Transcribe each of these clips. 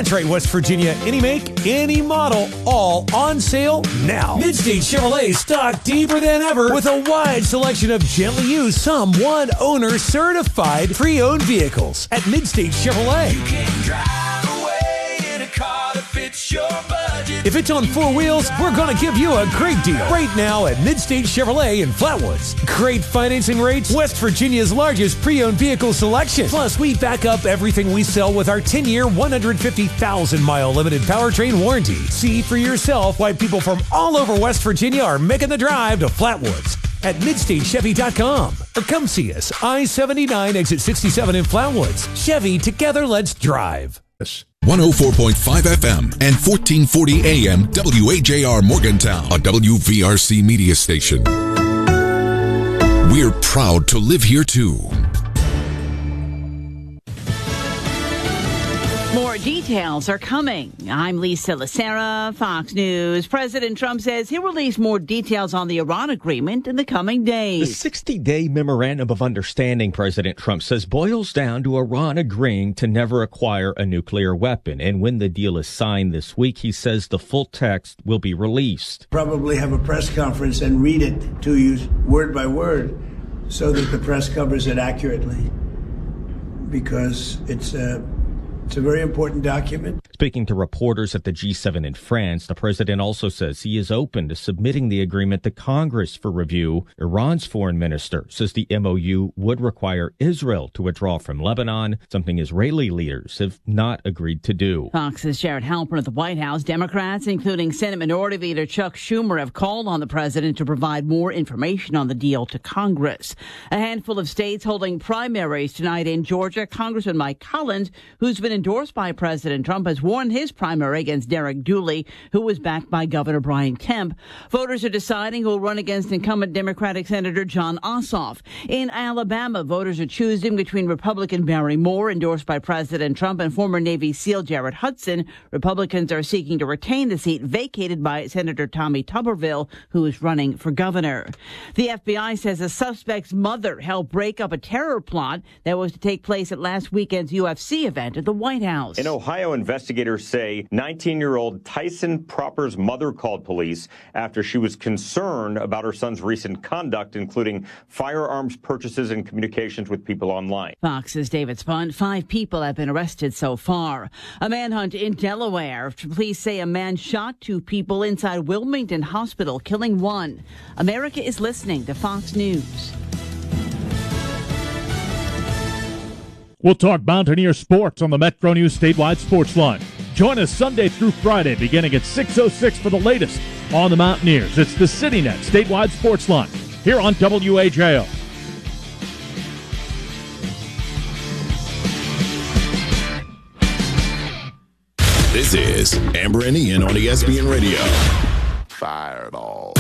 That's right, West Virginia. Any make, any model, all on sale now. Midstate Chevrolet stocked deeper than ever with a wide selection of gently used, some one-owner certified pre-owned vehicles at Midstate Chevrolet. You can drive away in a car that fits your budget. If it's on four wheels, we're going to give you a great deal right now at Midstate Chevrolet in Flatwoods. Great financing rates, West Virginia's largest pre-owned vehicle selection. Plus, we back up everything we sell with our 10-year, 150,000-mile limited powertrain warranty. See for yourself why people from all over West Virginia are making the drive to Flatwoods at MidstateChevy.com. Or come see us, I-79, exit 67 in Flatwoods. Chevy, together, let's drive. 104.5 FM and 1440 AM WAJR Morgantown, a WVRC media station. We're proud to live here too. More details are coming. I'm Lisa Lacera, Fox News. President Trump says he'll release more details on the Iran agreement in the coming days. The 60-day memorandum of understanding, President Trump says, boils down to Iran agreeing to never acquire a nuclear weapon. And when the deal is signed this week, he says the full text will be released. Probably have a press conference and read it to you word by word so that the press covers it accurately, because it's a very important document. Speaking to reporters at the G7 in France, the president also says he is open to submitting the agreement to Congress for review. Iran's foreign minister says the MOU would require Israel to withdraw from Lebanon, something Israeli leaders have not agreed to do. Fox's Jared Halpern at the White House. Democrats, including Senate Minority Leader Chuck Schumer, have called on the president to provide more information on the deal to Congress. A handful of states holding primaries tonight in Georgia. Congressman Mike Collins, who's been endorsed by President Trump, has won his primary against Derek Dooley, who was backed by Governor Brian Kemp. Voters are deciding who will run against incumbent Democratic Senator Jon Ossoff. In Alabama, voters are choosing between Republican Barry Moore, endorsed by President Trump, and former Navy SEAL Jared Hudson. Republicans are seeking to retain the seat vacated by Senator Tommy Tuberville, who is running for governor. The FBI says a suspect's mother helped break up a terror plot that was to take place at last weekend's UFC event at the White House. In Ohio, investigators say 19-year-old Tyson Proper's mother called police after she was concerned about her son's recent conduct, including firearms purchases and communications with people online. Fox's David Spunt. 5 people have been arrested so far. A manhunt in Delaware. Police say a man shot 2 people inside Wilmington Hospital, killing 1. America is listening to Fox News. We'll talk Mountaineer sports on the Metro News Statewide Sports Line. Join us Sunday through Friday, beginning at 6:06 for the latest on the Mountaineers. It's the CityNet Statewide Sports Line here on WAJO. This is Amber and Ian on ESPN Radio. Fireball.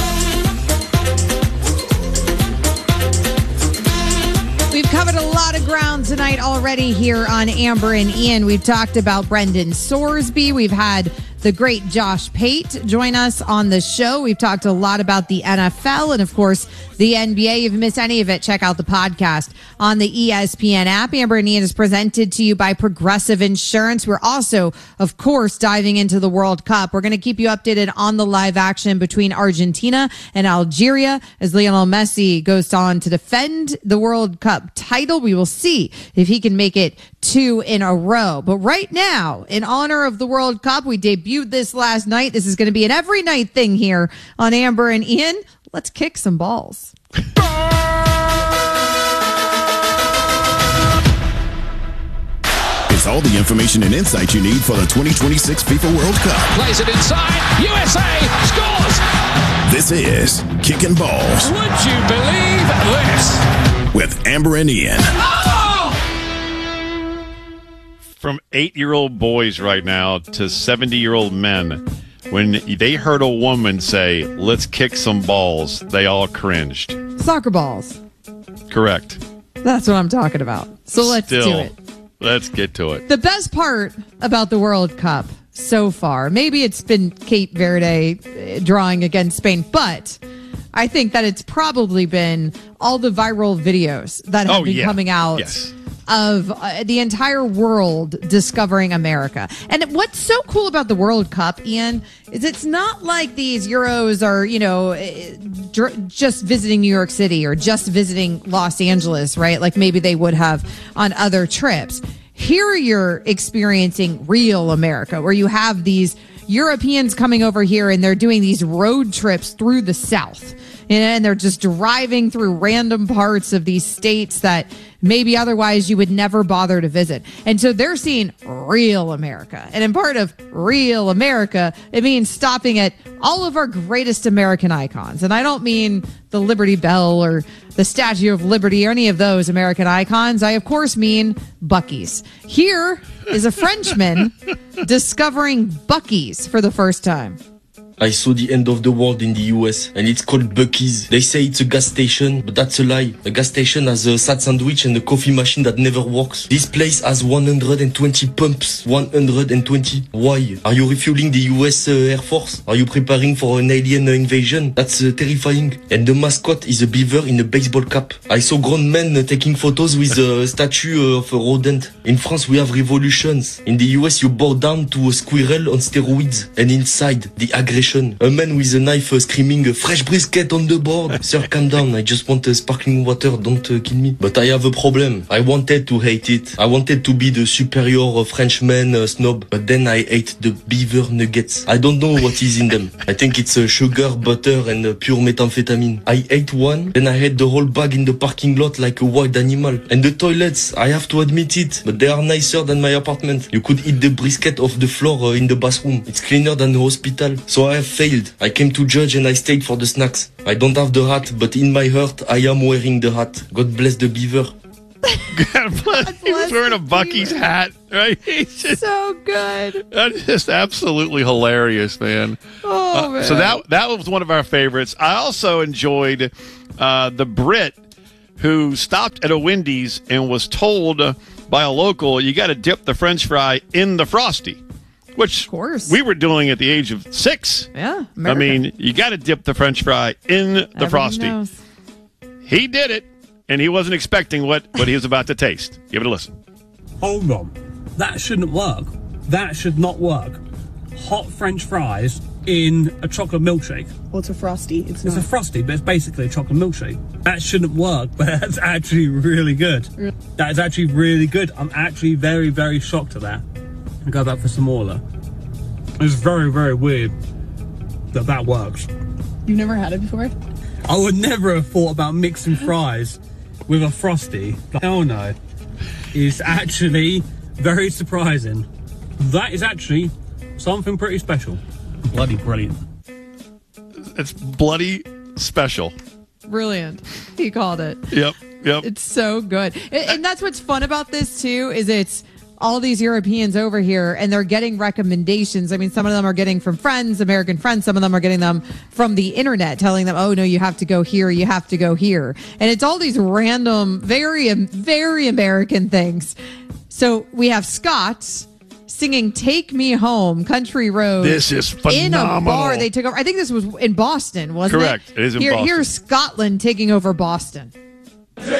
We've covered a lot of ground tonight already here on Amber and Ian. We've talked about Brendan Sorsby. We've had the great Josh Pate join us on the show. We've talked a lot about the NFL and, of course, the NBA. If you missed any of it, check out the podcast on the ESPN app. Amber and Ian is presented to you by Progressive Insurance. We're also, of course, diving into the World Cup. We're going to keep you updated on the live action between Argentina and Algeria as Lionel Messi goes on to defend the World Cup title. We will see if he can make it 2 in a row. But right now, in honor of the World Cup, we debuted this last night. This is going to be an every night thing here on Amber and Ian. Let's kick some balls. It's all the information and insight you need for the 2026 FIFA World Cup. Plays it inside. USA scores. This is Kicking Balls. Would you believe this? With Amber and Ian. From 8-year-old boys right now to 70-year-old men, when they heard a woman say, "Let's kick some balls," they all cringed. Soccer balls. Correct. That's what I'm talking about. So let's do it. Let's get to it. The best part about the World Cup so far, maybe it's been Cape Verde drawing against Spain, but I think that it's probably been all the viral videos that have been coming out. Yes. of the entire world discovering America. And what's so cool about the World Cup, Ian, is it's not like these Euros are, just visiting New York City or just visiting Los Angeles, right? Like maybe they would have on other trips. Here you're experiencing real America, where you have these Europeans coming over here and they're doing these road trips through the South. And they're just driving through random parts of these states that maybe otherwise you would never bother to visit. And so they're seeing real America. And in part of real America, it means stopping at all of our greatest American icons. And I don't mean the Liberty Bell or the Statue of Liberty or any of those American icons. I, of course, mean Buc-ee's. Here is a Frenchman discovering Buc-ee's for the first time. I saw the end of the world in the US, and it's called Buc-ee's. They say it's a gas station, but that's a lie. A gas station has a sad sandwich and a coffee machine that never works. This place has 120 pumps. 120. Why? Are you refueling the US Air Force? Are you preparing for an alien invasion? That's terrifying. And the mascot is a beaver in a baseball cap. I saw grown men taking photos with a statue of a rodent. In France, we have revolutions. In the US, you bow down to a squirrel on steroids. And inside, the aggression. A man with a knife screaming, fresh brisket on the board. Sir, calm down. I just want sparkling water. Don't kill me. But I have a problem. I wanted to hate it. I wanted to be the superior Frenchman snob. But then I ate the beaver nuggets. I don't know what is in them. I think it's sugar, butter, and pure methamphetamine. I ate one. Then I had the whole bag in the parking lot like a wild animal. And the toilets, I have to admit it, but they are nicer than my apartment. You could eat the brisket off the floor in the bathroom. It's cleaner than the hospital. So I have failed. I came to judge and I stayed for the snacks. I don't have the hat, but in my heart, I am wearing the hat. God bless the beaver. God bless. He's wearing a Buc-ee's hat, right? So good. That's just absolutely hilarious, man. Oh, man. So that was one of our favorites. I also enjoyed the Brit who stopped at a Wendy's and was told by a local, you got to dip the French fry in the Frosty. Which, of course, we were doing at the age of 6. Yeah, America. I mean, you got to dip the French fry in the Frosty. Knows. He did it, and he wasn't expecting what he was about to taste. Give it a listen. Hold on. That shouldn't work. That should not work. Hot French fries in a chocolate milkshake. Well, it's a Frosty. It's a Frosty, but it's basically a chocolate milkshake. That shouldn't work, but that's actually really good. That is actually really good. I'm actually very, very shocked at that. I go back for some more though. It's very, very weird that works. You've never had it before? I would never have thought about mixing fries with a Frosty. Hell no. It's actually very surprising. That is actually something pretty special. Bloody brilliant. It's bloody special. Brilliant. He called it. Yep. It's so good. And that's what's fun about this too, is it's all these Europeans over here and they're getting recommendations. I mean, some of them are getting from friends, American friends. Some of them are getting them from the internet, telling them, oh, no, you have to go here. You have to go here. And it's all these random, very, very American things. So we have Scott singing Take Me Home, Country Road. This is phenomenal. In a bar they took over. I think this was in Boston, wasn't Correct. it? It is in Boston. Here's Scotland taking over Boston.